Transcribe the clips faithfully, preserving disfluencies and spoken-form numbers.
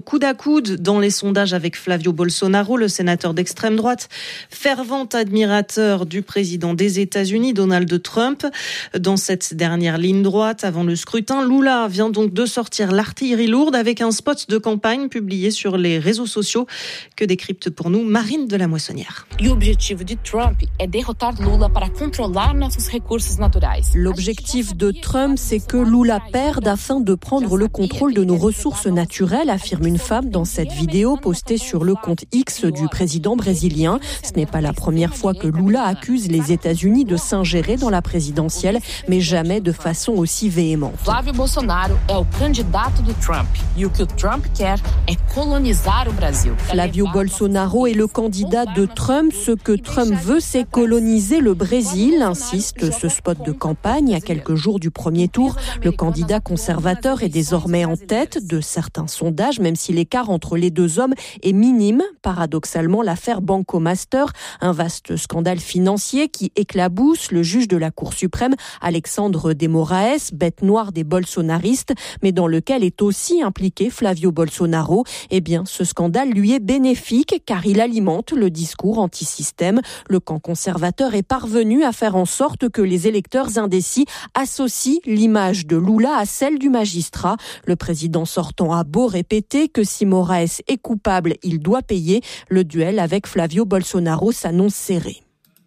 coude à coude dans les sondages avec Flavio Bolsonaro, le sénateur d'extrême droite, fervent admirateur du président des États-Unis, Donald Trump. Dans cette dernière ligne droite, avant le scrutin, Lula vient donc de sortir l'artillerie lourde avec un spot de campagne publié sur les réseaux sociaux que décrypte pour nous Marine de la Moissonnière. L'objectif de Trump est derrotar Lula para controlar nossos recursos naturais. L'objectif de Trump, c'est que Lula perde afin de prendre le contrôle de nos ressources naturelles, affirme une femme dans cette vidéo postée sur le compte X du président brésilien. Ce n'est pas la première fois que Lula accuse les États-Unis de s'ingérer dans la présidentielle, mais jamais de façon aussi véhémente. Flávio Bolsonaro é o candidato do Trump e o que o Trump quer é colonizar o Brasil. Flavio Bolsonaro est le candidat de Trump. Ce que Trump veut, c'est coloniser le Brésil, insiste ce spot de campagne. À quelques jours du premier tour, le candidat conservateur est désormais en tête de certains sondages, même si l'écart entre les deux hommes est minime. Paradoxalement, l'affaire Banco Master, un vaste scandale financier qui éclabousse le juge de la Cour suprême, Alexandre de Moraes, bête noire des bolsonaristes, mais dans lequel est aussi impliqué Flavio Bolsonaro. Eh bien, ce scandale lui est bénéfique car il alimente le discours anti-système. Le camp conservateur est parvenu à faire en sorte que les électeurs indécis associent l'image de Lula à celle du magistrat. Le président sortant a beau répéter que si Moraes est coupable, il doit payer. Le duel avec Flavio Bolsonaro s'annonce serré.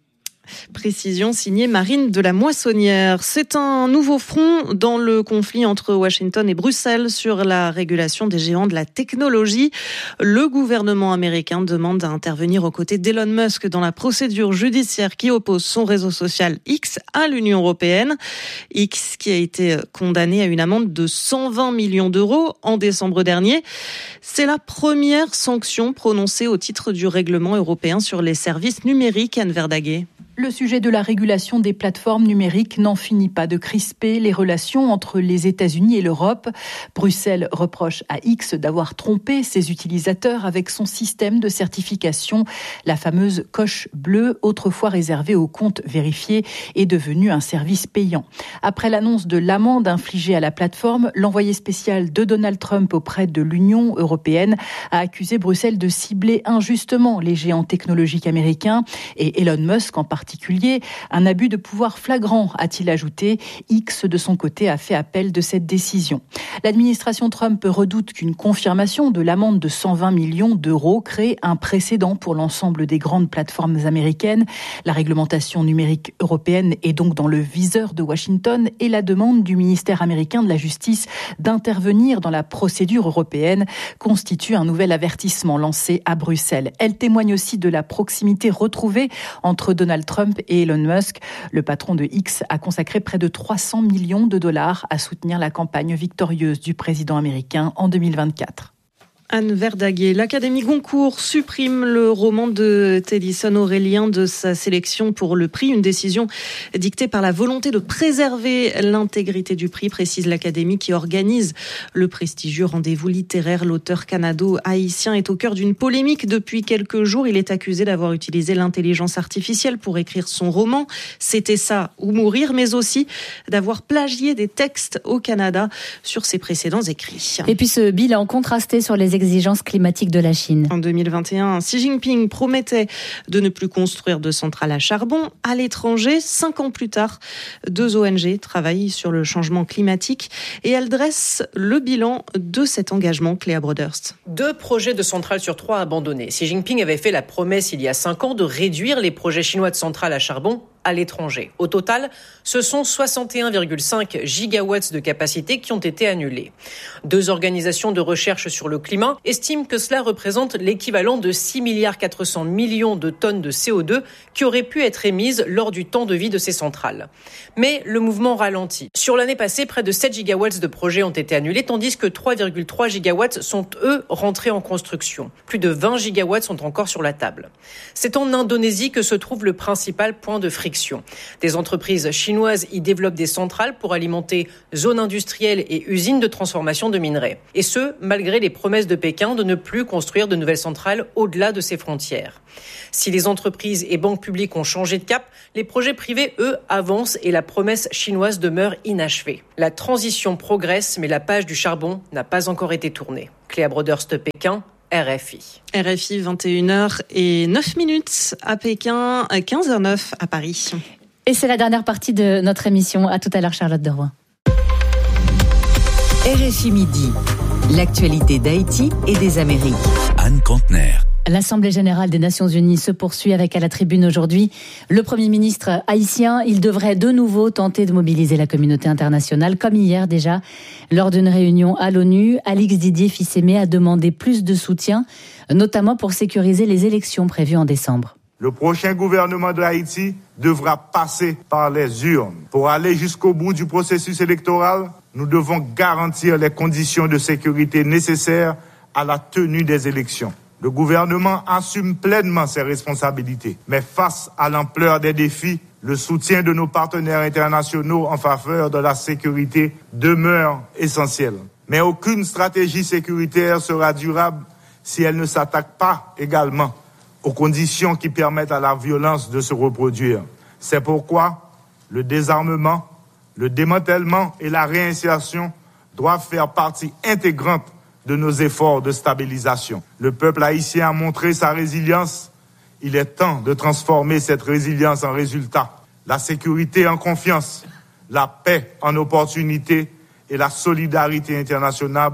Précision signée Marine de la Moissonnière. C'est un nouveau front dans le conflit entre Washington et Bruxelles sur la régulation des géants de la technologie. Le gouvernement américain demande à intervenir aux côtés d'Elon Musk dans la procédure judiciaire qui oppose son réseau social X à l'Union européenne. X qui a été condamné à une amende de cent vingt millions d'euros en décembre dernier. C'est la première sanction prononcée au titre du règlement européen sur les services numériques, Anne Verdaguet. Le sujet de la régulation des plateformes numériques n'en finit pas de crisper les relations entre les États-Unis et l'Europe. Bruxelles reproche à X d'avoir trompé ses utilisateurs avec son système de certification. La fameuse coche bleue, autrefois réservée aux comptes vérifiés, est devenue un service payant. Après l'annonce de l'amende infligée à la plateforme, l'envoyé spécial de Donald Trump auprès de l'Union européenne a accusé Bruxelles de cibler injustement les géants technologiques américains et Elon Musk en particulier. particulier, un abus de pouvoir flagrant, a-t-il ajouté. X, de son côté, a fait appel de cette décision. L'administration Trump redoute qu'une confirmation de l'amende de cent vingt millions d'euros crée un précédent pour l'ensemble des grandes plateformes américaines. La réglementation numérique européenne est donc dans le viseur de Washington et la demande du ministère américain de la Justice d'intervenir dans la procédure européenne constitue un nouvel avertissement lancé à Bruxelles. Elle témoigne aussi de la proximité retrouvée entre Donald Trump et Elon Musk. Le patron de X a consacré près de trois cents millions de dollars à soutenir la campagne victorieuse du président américain en deux mille vingt-quatre. Anne Verdaguet, l'Académie Goncourt supprime le roman de Tennyson Aurélien de sa sélection pour le prix. Une décision dictée par la volonté de préserver l'intégrité du prix, précise l'Académie qui organise le prestigieux rendez-vous littéraire. L'auteur canado-haïtien est au cœur d'une polémique depuis quelques jours. Il est accusé d'avoir utilisé l'intelligence artificielle pour écrire son roman. C'était ça ou mourir, mais aussi d'avoir plagié des textes au Canada sur ses précédents écrits. Et puis ce bilan contrasté sur les exigences climatiques de la Chine. En deux mille vingt et un, Xi Jinping promettait de ne plus construire de centrales à charbon à l'étranger. Cinq ans plus tard, deux O N G travaillent sur le changement climatique et elles dressent le bilan de cet engagement. Cléa Broderst. Deux projets de centrales sur trois abandonnés. Xi Jinping avait fait la promesse il y a cinq ans de réduire les projets chinois de centrales à charbon à l'étranger. Au total, ce sont soixante et un virgule cinq gigawatts de capacité qui ont été annulés. Deux organisations de recherche sur le climat estiment que cela représente l'équivalent de six milliards quatre cents millions de tonnes de C O deux qui auraient pu être émises lors du temps de vie de ces centrales. Mais le mouvement ralentit. Sur l'année passée, près de sept gigawatts de projets ont été annulés, tandis que trois virgule trois gigawatts sont, eux, rentrés en construction. Plus de vingt gigawatts sont encore sur la table. C'est en Indonésie que se trouve le principal point de friction. Des entreprises chinoises y développent des centrales pour alimenter zones industrielles et usines de transformation de minerais. Et ce, malgré les promesses de Pékin de ne plus construire de nouvelles centrales au-delà de ses frontières. Si les entreprises et banques publiques ont changé de cap, les projets privés, eux, avancent et la promesse chinoise demeure inachevée. La transition progresse, mais la page du charbon n'a pas encore été tournée. Cléa Broderst, Pékin, R F I. R F I, vingt et une heures et neuf minutes à Pékin, quinze heures neuf à Paris. Et c'est la dernière partie de notre émission. À tout à l'heure, Charlotte Deroy. R F I Midi, l'actualité d'Haïti et des Amériques. Anne Contener. L'Assemblée générale des Nations unies se poursuit avec à la tribune aujourd'hui le Premier ministre haïtien. Il devrait de nouveau tenter de mobiliser la communauté internationale, comme hier déjà. Lors d'une réunion à l'ONU, Alix Didier Fils-Aimé a demandé plus de soutien, notamment pour sécuriser les élections prévues en décembre. Le prochain gouvernement de Haïti devra passer par les urnes. Pour aller jusqu'au bout du processus électoral, nous devons garantir les conditions de sécurité nécessaires à la tenue des élections. Le gouvernement assume pleinement ses responsabilités, mais face à l'ampleur des défis, le soutien de nos partenaires internationaux en faveur de la sécurité demeure essentiel. Mais aucune stratégie sécuritaire sera durable si elle ne s'attaque pas également aux conditions qui permettent à la violence de se reproduire. C'est pourquoi le désarmement, le démantèlement et la réinsertion doivent faire partie intégrante de nos efforts de stabilisation. Le peuple haïtien a montré sa résilience. Il est temps de transformer cette résilience en résultat. La sécurité en confiance, la paix en opportunité et la solidarité internationale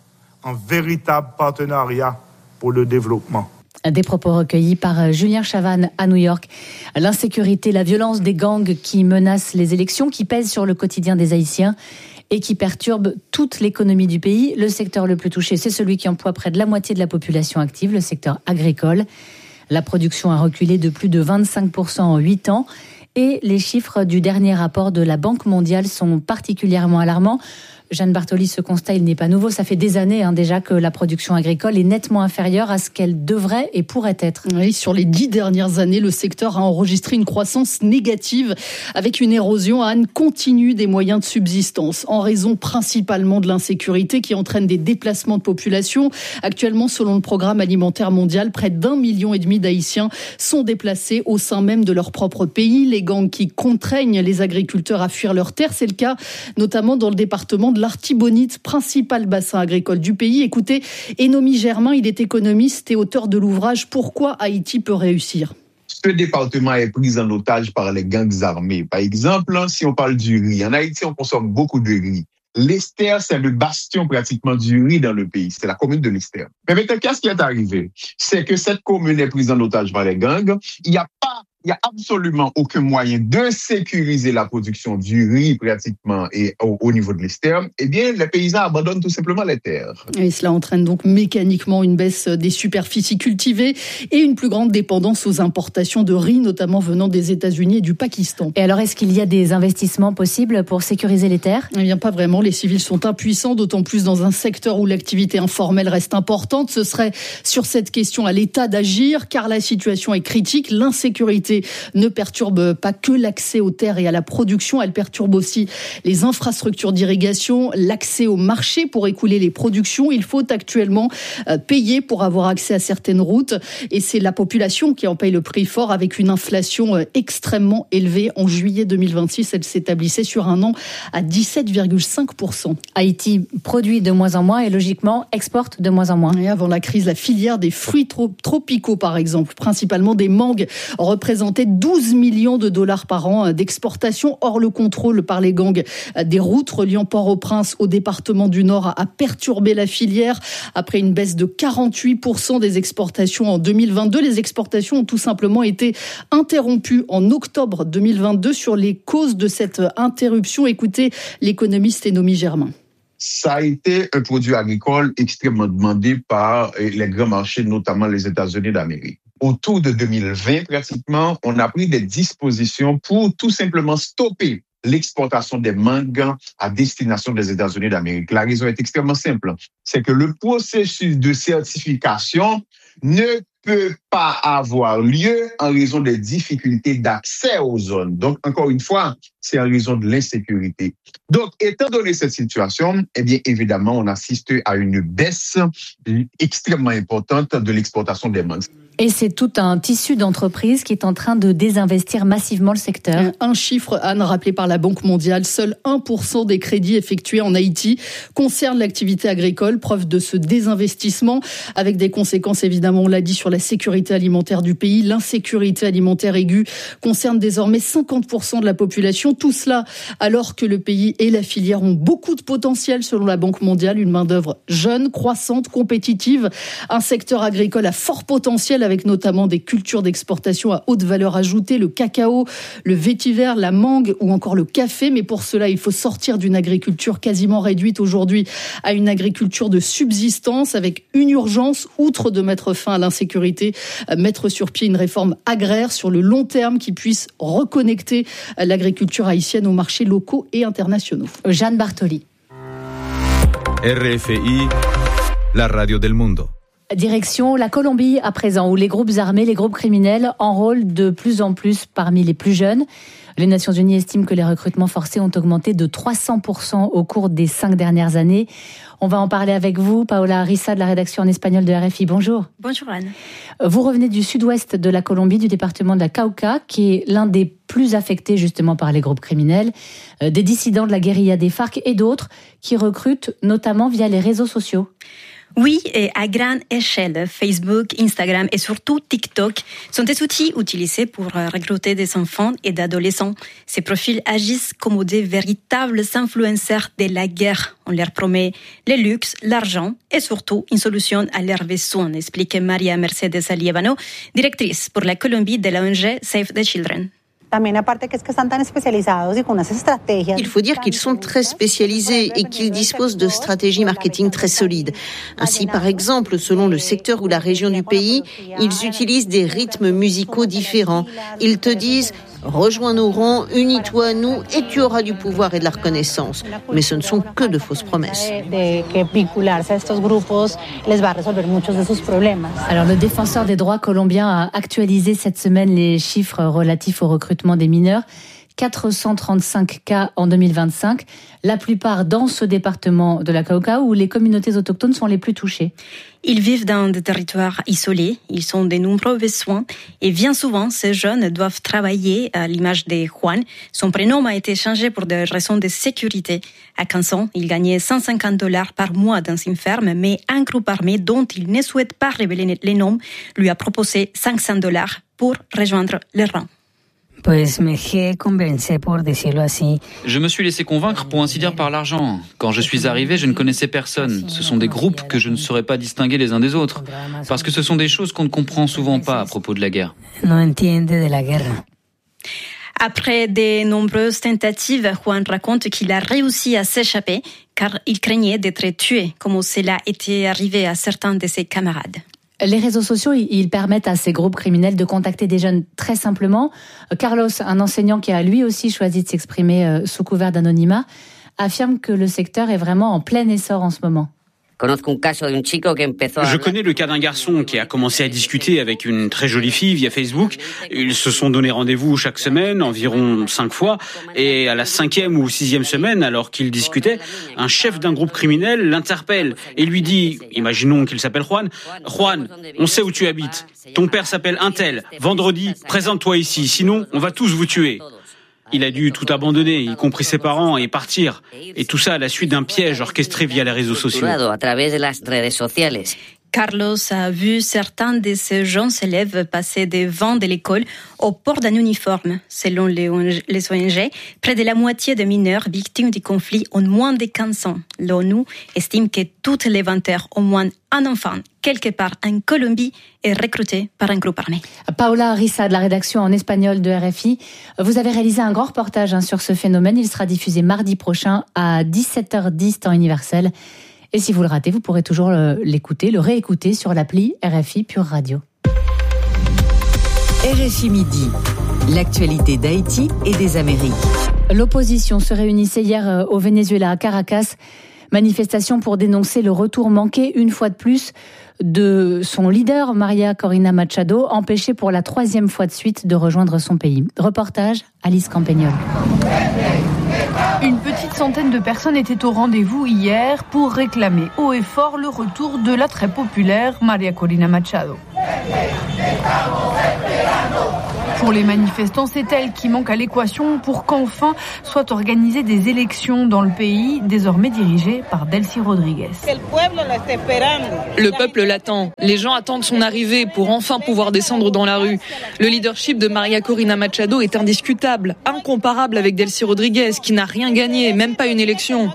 en véritable partenariat pour le développement. Des propos recueillis par Julien Chavannes à New York. L'insécurité, la violence des gangs qui menacent les élections, qui pèsent sur le quotidien des Haïtiens et qui perturbe toute l'économie du pays. Le secteur le plus touché, c'est celui qui emploie près de la moitié de la population active, le secteur agricole. La production a reculé de plus de vingt-cinq pour cent en huit ans. Et les chiffres du dernier rapport de la Banque mondiale sont particulièrement alarmants. Jeanne Bartoli, ce constat, il n'est pas nouveau. Ça fait des années hein, déjà que la production agricole est nettement inférieure à ce qu'elle devrait et pourrait être. Oui, sur les dix dernières années, le secteur a enregistré une croissance négative avec une érosion à Anne continue des moyens de subsistance en raison principalement de l'insécurité qui entraîne des déplacements de population. Actuellement, selon le Programme alimentaire mondial, près d'un million et demi d'Haïtiens sont déplacés au sein même de leur propre pays. Les gangs qui contraignent les agriculteurs à fuir leurs terres, c'est le cas notamment dans le département de l'Artibonite, principal bassin agricole du pays. Écoutez, Enomi Germain, il est économiste et auteur de l'ouvrage « Pourquoi Haïti peut réussir ». Ce département est pris en otage par les gangs armés. Par exemple, si on parle du riz, en Haïti, on consomme beaucoup de riz. L'Esther, c'est le bastion pratiquement du riz dans le pays. C'est la commune de l'Esther. Mais maintenant, qu'est-ce qui est arrivé? C'est que cette commune est prise en otage par les gangs. Il n'y a pas Il n'y a absolument aucun moyen de sécuriser la production du riz pratiquement et au, au niveau de l'Esther. Eh bien, les paysans abandonnent tout simplement les terres. Et cela entraîne donc mécaniquement une baisse des superficies cultivées et une plus grande dépendance aux importations de riz, notamment venant des États-Unis et du Pakistan. Et alors, est-ce qu'il y a des investissements possibles pour sécuriser les terres ? Eh bien, pas vraiment. Les civils sont impuissants, d'autant plus dans un secteur où l'activité informelle reste importante. Ce serait sur cette question à l'État d'agir, car la situation est critique. L'insécurité ne perturbe pas que l'accès aux terres et à la production, elle perturbe aussi les infrastructures d'irrigation, l'accès au marché pour écouler les productions. Il faut actuellement payer pour avoir accès à certaines routes et c'est la population qui en paye le prix fort avec une inflation extrêmement élevée. En juillet deux mille vingt-six, elle s'établissait sur un an à dix-sept virgule cinq pour cent. Haïti produit de moins en moins et logiquement exporte de moins en moins. Et avant la crise, la filière des fruits tropicaux par exemple, principalement des mangues, représente douze millions de dollars par an d'exportation. Or, le contrôle par les gangs des routes reliant Port-au-Prince au département du Nord a perturbé la filière. Après une baisse de quarante-huit pour cent des exportations en deux mille vingt-deux, les exportations ont tout simplement été interrompues en octobre deux mille vingt-deux. Sur les causes de cette interruption, écoutez l'économiste Enomi Germain. Ça a été un produit agricole extrêmement demandé par les grands marchés, notamment les États-Unis d'Amérique. Autour de deux mille vingt, pratiquement, on a pris des dispositions pour tout simplement stopper l'exportation des mangues à destination des États-Unis d'Amérique. La raison est extrêmement simple. C'est que le processus de certification ne peut pas avoir lieu en raison des difficultés d'accès aux zones. Donc, encore une fois, c'est en raison de l'insécurité. Donc, étant donné cette situation, eh bien, évidemment, on assiste à une baisse extrêmement importante de l'exportation des mangues. Et c'est tout un tissu d'entreprises qui est en train de désinvestir massivement le secteur. Un chiffre, Anne, rappelé par la Banque mondiale, seul un pour cent des crédits effectués en Haïti concernent l'activité agricole, preuve de ce désinvestissement, avec des conséquences évidemment, on l'a dit, sur la sécurité alimentaire du pays. L'insécurité alimentaire aiguë concerne désormais cinquante pour cent de la population. Tout cela alors que le pays et la filière ont beaucoup de potentiel selon la Banque mondiale, une main-d'œuvre jeune, croissante, compétitive, un secteur agricole à fort potentiel avec notamment des cultures d'exportation à haute valeur ajoutée, le cacao, le vétiver, la mangue ou encore le café. Mais pour cela, il faut sortir d'une agriculture quasiment réduite aujourd'hui à une agriculture de subsistance avec une urgence, outre de mettre fin à l'insécurité, mettre sur pied une réforme agraire sur le long terme qui puisse reconnecter l'agriculture haïtienne aux marchés locaux et internationaux. Jeanne Bartoli. R F I, la radio del mundo. Direction la Colombie à présent, où les groupes armés, les groupes criminels enrôlent de plus en plus parmi les plus jeunes. Les Nations Unies estiment que les recrutements forcés ont augmenté de trois cents pour cent au cours des cinq dernières années. On va en parler avec vous, Paola Rissa de la rédaction en espagnol de R F I. Bonjour. Bonjour Anne. Vous revenez du sud-ouest de la Colombie, du département de la Cauca, qui est l'un des plus affectés justement par les groupes criminels, des dissidents de la guérilla des FARC et d'autres qui recrutent notamment via les réseaux sociaux. Oui, et à grande échelle, Facebook, Instagram et surtout TikTok sont des outils utilisés pour recruter des enfants et d'adolescents. Ces profils agissent comme des véritables influenceurs de la guerre. On leur promet le luxe, l'argent et surtout une solution à leurs besoins, explique Maria Mercedes Alievano, directrice pour la Colombie de l'O N G Save the Children. Il faut dire qu'ils sont très spécialisés et qu'ils disposent de stratégies marketing très solides. Ainsi, par exemple, selon le secteur ou la région du pays, ils utilisent des rythmes musicaux différents. Ils te disent « Rejoins nos rangs, unis-toi à nous et tu auras du pouvoir et de la reconnaissance ». Mais ce ne sont que de fausses promesses. Alors, le défenseur des droits colombien a actualisé cette semaine les chiffres relatifs au recrutement des mineurs. quatre cent trente-cinq cas en deux mille vingt-cinq, la plupart dans ce département de la Cauca où les communautés autochtones sont les plus touchées. Ils vivent dans des territoires isolés, ils ont de nombreux besoins et bien souvent ces jeunes doivent travailler à l'image de Juan. Son prénom a été changé pour des raisons de sécurité. À quinze ans, il gagnait cent cinquante dollars par mois dans une ferme, mais un groupe armé dont il ne souhaite pas révéler les noms lui a proposé cinq cents dollars pour rejoindre les rangs. Je me suis laissé convaincre, pour ainsi dire, par l'argent. Quand je suis arrivé, je ne connaissais personne. Ce sont des groupes que je ne saurais pas distinguer les uns des autres. Parce que ce sont des choses qu'on ne comprend souvent pas à propos de la guerre. Après de nombreuses tentatives, Juan raconte qu'il a réussi à s'échapper car il craignait d'être tué, comme cela était arrivé à certains de ses camarades. Les réseaux sociaux, ils permettent à ces groupes criminels de contacter des jeunes très simplement. Carlos, un enseignant qui a lui aussi choisi de s'exprimer sous couvert d'anonymat, affirme que le secteur est vraiment en plein essor en ce moment. Je connais le cas d'un garçon qui a commencé à discuter avec une très jolie fille via Facebook. Ils se sont donné rendez-vous chaque semaine, environ cinq fois. Et à la cinquième ou sixième semaine, alors qu'ils discutaient, un chef d'un groupe criminel l'interpelle et lui dit, imaginons qu'il s'appelle Juan, « Juan, on sait où tu habites. Ton père s'appelle Untel. Vendredi, présente-toi ici, sinon on va tous vous tuer. » Il a dû tout abandonner, y compris ses parents, et partir. Et tout ça à la suite d'un piège orchestré via les réseaux sociaux. Carlos a vu certains de ces jeunes élèves passer devant de l'école au port d'un uniforme. Selon les O N G, près de la moitié des mineurs victimes du conflit ont moins de quinze ans. L'ONU estime que toutes les vingt heures, au moins un enfant, quelque part en Colombie, est recruté par un groupe armé. Paola Rissa de la rédaction en espagnol de R F I. Vous avez réalisé un grand reportage hein, sur ce phénomène. Il sera diffusé mardi prochain à dix-sept heures dix temps universel. Et si vous le ratez, vous pourrez toujours l'écouter, le réécouter sur l'appli R F I Pure Radio. R F I Midi, l'actualité d'Haïti et des Amériques. L'opposition se réunissait hier au Venezuela, à Caracas. Manifestation pour dénoncer le retour manqué, une fois de plus, de son leader, Maria Corina Machado, empêchée pour la troisième fois de suite de rejoindre son pays. Reportage, Alice Campagnol. Une petite centaine de personnes étaient au rendez-vous hier pour réclamer haut et fort le retour de la très populaire Maria Corina Machado. Pour les manifestants, c'est elle qui manque à l'équation pour qu'enfin soient organisées des élections dans le pays, désormais dirigées par Delcy Rodriguez. Le peuple l'attend. Les gens attendent son arrivée pour enfin pouvoir descendre dans la rue. Le leadership de Maria Corina Machado est indiscutable, incomparable avec Delcy Rodriguez, qui n'a rien gagné, même pas une élection.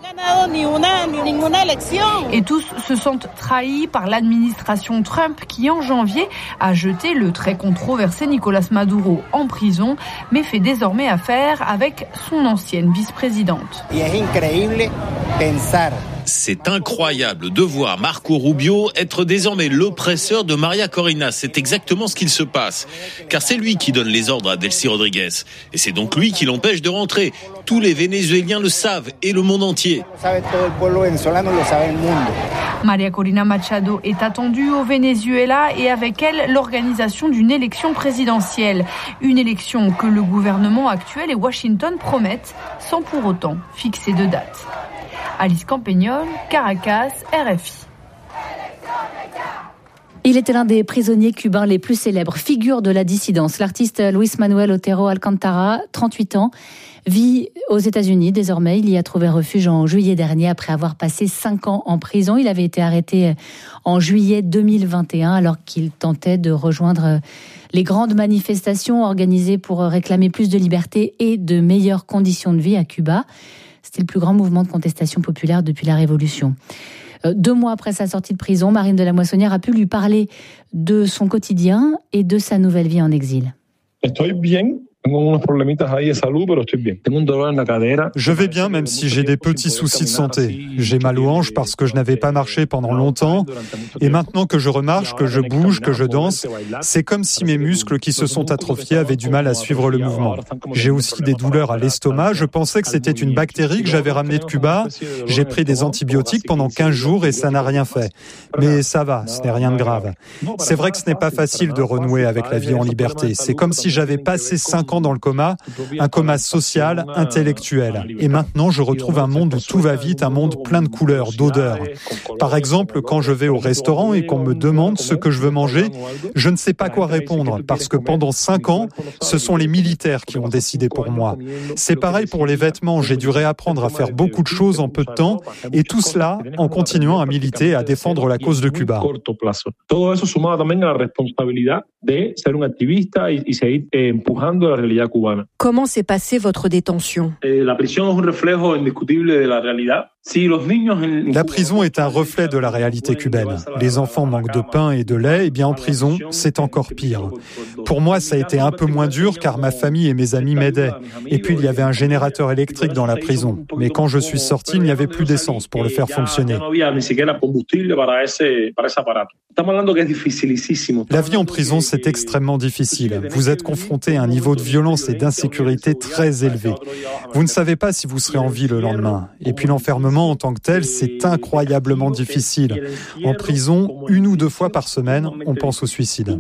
Et tous se sentent trahis par l'administration Trump qui, en janvier, a jeté le très controversé Nicolás Maduro en prison, mais fait désormais affaire avec son ancienne vice-présidente. C'est incroyable de voir Marco Rubio être désormais l'oppresseur de Maria Corina. C'est exactement ce qu'il se passe. Car c'est lui qui donne les ordres à Delcy Rodriguez. Et c'est donc lui qui l'empêche de rentrer. Tous les Vénézuéliens le savent et le monde entier. Maria Corina Machado est attendue au Venezuela et avec elle l'organisation d'une élection présidentielle. Une élection que le gouvernement actuel et Washington promettent sans pour autant fixer de date. Alice Campagnol, Caracas, R F I. Il était l'un des prisonniers cubains les plus célèbres, figure de la dissidence. L'artiste Luis Manuel Otero Alcántara, trente-huit ans, vit aux États-Unis désormais. Il y a trouvé refuge en juillet dernier après avoir passé cinq ans en prison. Il avait été arrêté en juillet deux mille vingt et un alors qu'il tentait de rejoindre les grandes manifestations organisées pour réclamer plus de liberté et de meilleures conditions de vie à Cuba. C'était le plus grand mouvement de contestation populaire depuis la Révolution. Deux mois après sa sortie de prison, Marine de la Moissonnière a pu lui parler de son quotidien et de sa nouvelle vie en exil. Estoy bien. Je vais bien, même si j'ai des petits soucis de santé. J'ai mal aux hanches parce que je n'avais pas marché pendant longtemps. Et maintenant que je remarche, que je bouge, que je danse, c'est comme si mes muscles qui se sont atrophiés avaient du mal à suivre le mouvement. J'ai aussi des douleurs à l'estomac. Je pensais que c'était une bactérie que j'avais ramenée de Cuba. J'ai pris des antibiotiques pendant quinze jours et ça n'a rien fait. Mais ça va, ce n'est rien de grave. C'est vrai que ce n'est pas facile de renouer avec la vie en liberté. C'est comme si j'avais passé cinq ans dans le coma, un coma social, intellectuel. Et maintenant, je retrouve un monde où tout va vite, un monde plein de couleurs, d'odeurs. Par exemple, quand je vais au restaurant et qu'on me demande ce que je veux manger, je ne sais pas quoi répondre, parce que pendant cinq ans, ce sont les militaires qui ont décidé pour moi. C'est pareil pour les vêtements, j'ai dû réapprendre à faire beaucoup de choses en peu de temps, et tout cela en continuant à militer et à défendre la cause de Cuba. Comment s'est passée votre détention ? La prison est un reflet de la réalité cubaine. Les enfants manquent de pain et de lait, et bien en prison, c'est encore pire. Pour moi, ça a été un peu moins dur car ma famille et mes amis m'aidaient. Et puis, il y avait un générateur électrique dans la prison. Mais quand je suis sorti, il n'y avait plus d'essence pour le faire fonctionner. La vie en prison, c'est extrêmement difficile. Vous êtes confronté à un niveau de violence et d'insécurité très élevé. Vous ne savez pas si vous serez en vie le lendemain. Et puis l'enfermement en tant que tel, c'est incroyablement difficile. En prison, une ou deux fois par semaine, on pense au suicide.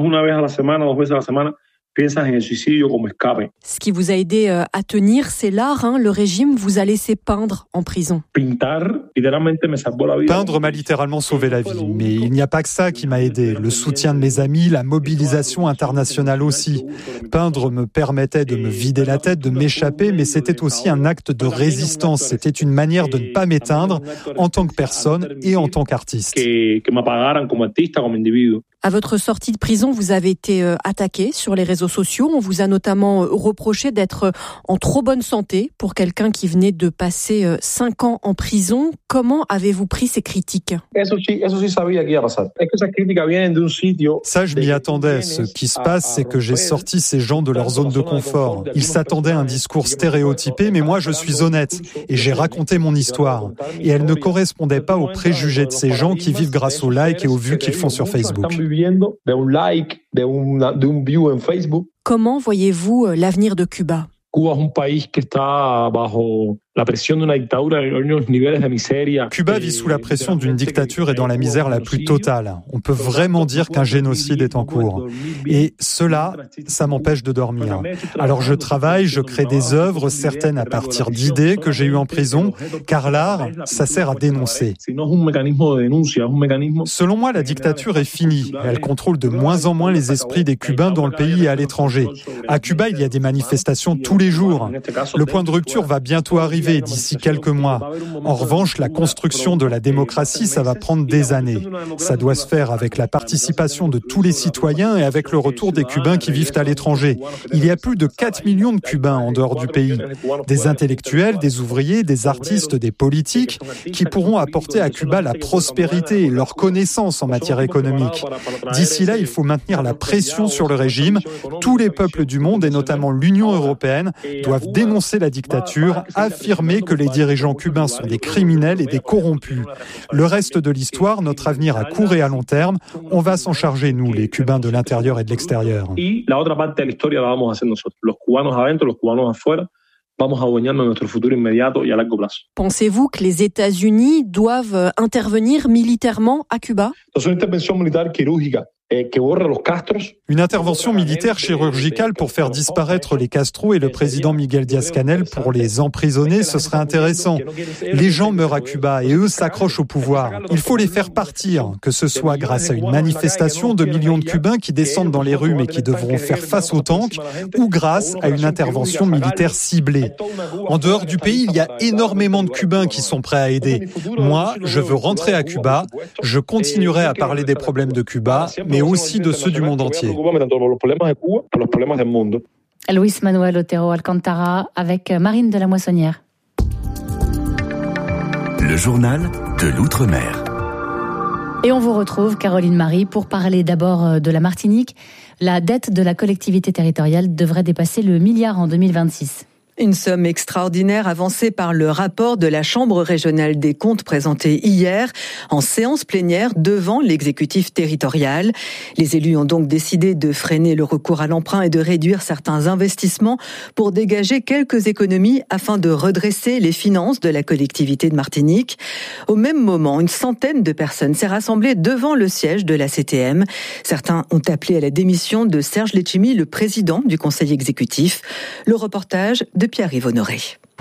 Ce qui vous a aidé à tenir, c'est l'art. Hein. Le régime vous a laissé peindre en prison. Peindre m'a littéralement sauvé la vie. Mais il n'y a pas que ça qui m'a aidé. Le soutien de mes amis, la mobilisation internationale aussi. Peindre me permettait de me vider la tête, de m'échapper, mais c'était aussi un acte de résistance. C'était une manière de ne pas m'éteindre en tant que personne et en tant qu'artiste. À votre sortie de prison, vous avez été attaqué sur les réseaux sociaux. On vous a notamment reproché d'être en trop bonne santé pour quelqu'un qui venait de passer cinq ans en prison. Comment avez-vous pris ces critiques ? Ça, je m'y attendais. Ce qui se passe, c'est que j'ai sorti ces gens de leur zone de confort. Ils s'attendaient à un discours stéréotypé, mais moi, je suis honnête et j'ai raconté mon histoire. Et elle ne correspondait pas aux préjugés de ces gens qui vivent grâce aux likes et aux vues qu'ils font sur Facebook. Comment voyez-vous l'avenir de Cuba ? Cuba vit sous la pression d'une dictature et dans la misère la plus totale. On peut vraiment dire qu'un génocide est en cours. Et cela, ça m'empêche de dormir. Alors je travaille, je crée des œuvres, certaines à partir d'idées que j'ai eues en prison, car l'art, ça sert à dénoncer. Selon moi, la dictature est finie. Elle contrôle de moins en moins les esprits des Cubains dans le pays et à l'étranger. À Cuba, il y a des manifestations tous les jours. Le point de rupture va bientôt arriver d'ici quelques mois. En revanche, la construction de la démocratie, ça va prendre des années. Ça doit se faire avec la participation de tous les citoyens et avec le retour des Cubains qui vivent à l'étranger. Il y a plus de quatre millions de Cubains en dehors du pays. Des intellectuels, des ouvriers, des artistes, des politiques qui pourront apporter à Cuba la prospérité et leur connaissance en matière économique. D'ici là, il faut maintenir la pression sur le régime. Tous les peuples du monde, et notamment l'Union européenne, doivent dénoncer la dictature, affirmer que les dirigeants cubains sont des criminels et des corrompus. Le reste de l'histoire, notre avenir à court et à long terme, on va s'en charger, nous, les Cubains de l'intérieur et de l'extérieur. Pensez-vous que les États-Unis doivent intervenir militairement à Cuba ? Une intervention militaire chirurgicale pour faire disparaître les Castro et le président Miguel Díaz-Canel pour les emprisonner, ce serait intéressant. Les gens meurent à Cuba et eux s'accrochent au pouvoir. Il faut les faire partir, que ce soit grâce à une manifestation de millions de Cubains qui descendent dans les rues mais qui devront faire face aux tanks, ou grâce à une intervention militaire ciblée. En dehors du pays, il y a énormément de Cubains qui sont prêts à aider. Moi, je veux rentrer à Cuba, je continuerai à parler des problèmes de Cuba, mais aussi de ceux du monde entier. Luis Manuel Otero Alcantara avec Marine de la Moissonnière. Le journal de l'Outre-mer. Et on vous retrouve, Caroline Marie, pour parler d'abord de la Martinique. La dette de la collectivité territoriale devrait dépasser le milliard en deux mille vingt-six. Une somme extraordinaire avancée par le rapport de la Chambre régionale des comptes présenté hier en séance plénière devant l'exécutif territorial. Les élus ont donc décidé de freiner le recours à l'emprunt et de réduire certains investissements pour dégager quelques économies afin de redresser les finances de la collectivité de Martinique. Au même moment, une centaine de personnes s'est rassemblée devant le siège de la C T M. Certains ont appelé à la démission de Serge Letchimy, le président du conseil exécutif. Le reportage de Pierre-Yves Honoré.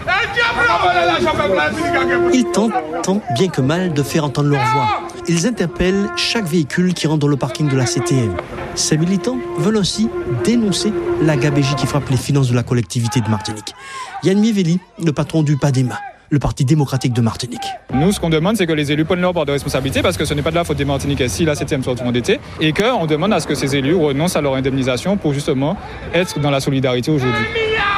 Ils tentent tant bien que mal de faire entendre leur voix. Ils interpellent chaque véhicule qui rentre dans le parking de la C T M. Ces militants veulent aussi dénoncer la gabégie qui frappe les finances de la collectivité de Martinique. Yann Mivelli, le patron du PADEMA, le Parti démocratique de Martinique. Nous, ce qu'on demande, c'est que les élus prennent leur part de responsabilité, parce que ce n'est pas de la faute des Martiniquais si la C T M se retrouve endettée, et qu'on demande à ce que ces élus renoncent à leur indemnisation pour justement être dans la solidarité aujourd'hui.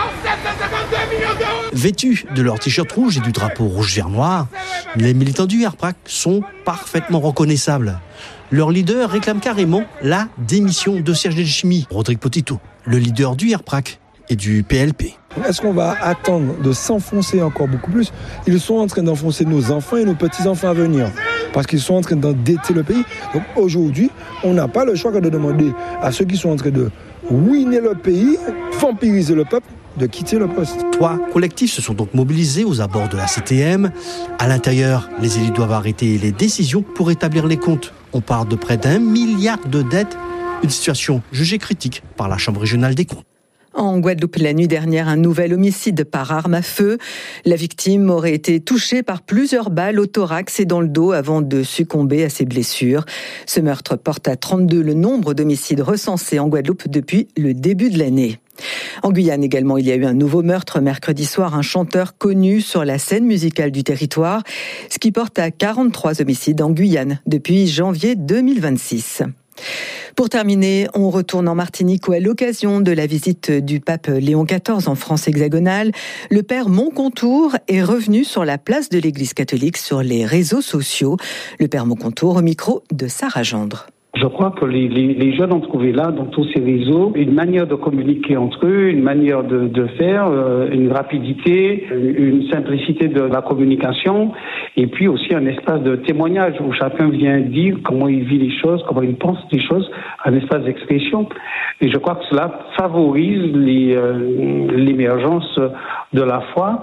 Vêtus de leur t-shirt rouge et du drapeau rouge-vert-noir, les militants du R P R A C sont parfaitement reconnaissables. Leur leader réclame carrément la démission de Serge Letchimy. Rodrigue Potito, le leader du R P R A C et du P L P. Est-ce qu'on va attendre de s'enfoncer encore beaucoup plus ? Ils sont en train d'enfoncer nos enfants et nos petits-enfants à venir, parce qu'ils sont en train d'endetter le pays. Donc aujourd'hui, on n'a pas le choix que de demander à ceux qui sont en train de ruiner le pays, vampiriser le peuple, de quitter le poste. Trois collectifs se sont donc mobilisés aux abords de la C T M. À l'intérieur, les élus doivent arrêter les décisions pour établir les comptes. On parle de près d'un milliard de dettes, une situation jugée critique par la Chambre régionale des comptes. En Guadeloupe, la nuit dernière, un nouvel homicide par arme à feu. La victime aurait été touchée par plusieurs balles au thorax et dans le dos avant de succomber à ses blessures. Ce meurtre porte à trente-deux le nombre d'homicides recensés en Guadeloupe depuis le début de l'année. En Guyane également, il y a eu un nouveau meurtre mercredi soir, un chanteur connu sur la scène musicale du territoire, ce qui porte à quarante-trois homicides en Guyane depuis janvier deux mille vingt-six. Pour terminer, on retourne en Martinique où, à l'occasion de la visite du pape Léon quatorze en France hexagonale, le père Moncontour est revenu sur la place de l'Église catholique sur les réseaux sociaux. Le père Moncontour au micro de Sarah Gendre. Je crois que les, les, les jeunes ont trouvé là, dans tous ces réseaux, une manière de communiquer entre eux, une manière de, de faire, euh, une rapidité, une simplicité de la communication, et puis aussi un espace de témoignage où chacun vient dire comment il vit les choses, comment il pense les choses, un espace d'expression. Et je crois que cela favorise les, euh, l'émergence de la foi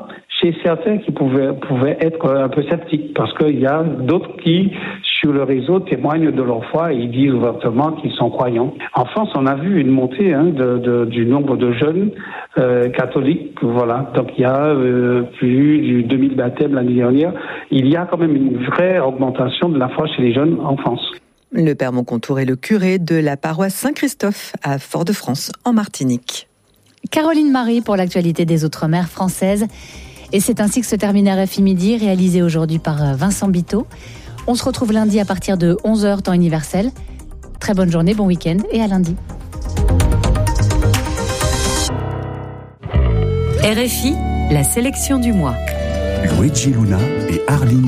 c'est certain qu'ils pouvaient, pouvaient être un peu sceptiques parce qu'il y a d'autres qui, sur le réseau, témoignent de leur foi et ils disent ouvertement qu'ils sont croyants. En France, on a vu une montée hein, de, de, du nombre de jeunes euh, catholiques. Voilà. Donc il y a euh, plus de deux mille baptêmes l'année dernière. Il y a quand même une vraie augmentation de la foi chez les jeunes en France. Le père Moncontour est le curé de la paroisse Saint-Christophe à Fort-de-France, en Martinique. Caroline Marie pour l'actualité des Outre-mer françaises. Et c'est ainsi que se termine R F I Midi, réalisé aujourd'hui par Vincent Biteau. On se retrouve lundi à partir de onze heures, temps universel. Très bonne journée, bon week-end et à lundi. R F I, la sélection du mois. Luigi Luna et Arline